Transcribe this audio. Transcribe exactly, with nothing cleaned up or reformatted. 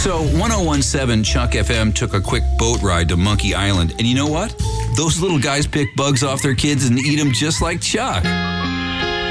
So one oh one seven Chuck F M took a quick boat ride to Monkey Island. And you know what? Those little guys pick bugs off their kids and eat them just like Chuck.